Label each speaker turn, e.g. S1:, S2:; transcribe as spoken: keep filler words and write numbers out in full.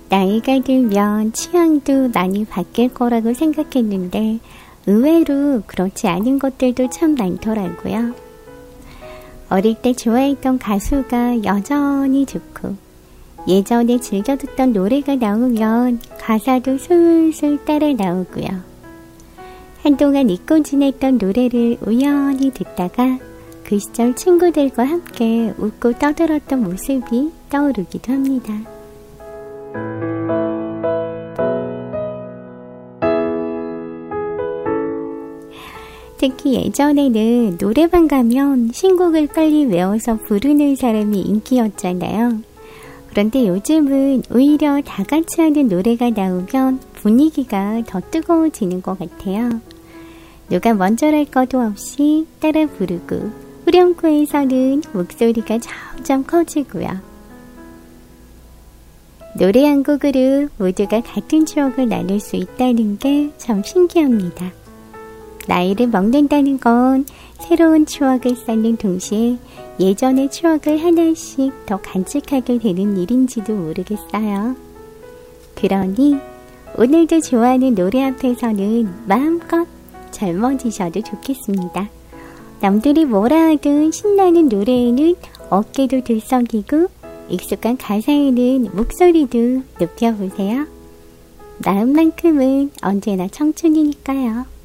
S1: 나이가 들면 취향도 많이 바뀔 거라고 생각했는데 의외로 그렇지 않은 것들도 참 많더라고요. 어릴 때 좋아했던 가수가 여전히 좋고 예전에 즐겨 듣던 노래가 나오면 가사도 술술 따라 나오고요. 한동안 잊고 지냈던 노래를 우연히 듣다가 그 시절 친구들과 함께 웃고 떠들었던 모습이 떠오르기도 합니다. 특히 예전에는 노래방 가면 신곡을 빨리 외워서 부르는 사람이 인기였잖아요. 그런데 요즘은 오히려 다 같이 하는 노래가 나오면 분위기가 더 뜨거워지는 것 같아요. 누가 먼저랄 것도 없이 따라 부르고 후렴구에서는 목소리가 점점 커지고요. 노래 한 곡으로 모두가 같은 추억을 나눌 수 있다는 게 참 신기합니다. 나이를 먹는다는 건 새로운 추억을 쌓는 동시에 예전의 추억을 하나씩 더 간직하게 되는 일인지도 모르겠어요. 그러니 오늘도 좋아하는 노래 앞에서는 마음껏 젊어지셔도 좋겠습니다. 남들이 뭐라 하든 신나는 노래에는 어깨도 들썩이고 익숙한 가사에는 목소리도 높여보세요. 마음만큼은 언제나 청춘이니까요.